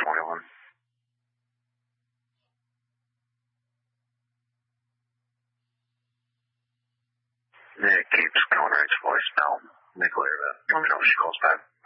21. It keeps going to its voicemail. Nick later, let me know if she calls back.